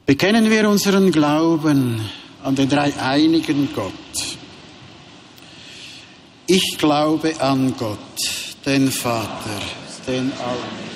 Bekennen wir unseren Glauben an den dreieinigen Gott. Ich glaube an Gott, den Vater, den Allmächtigen.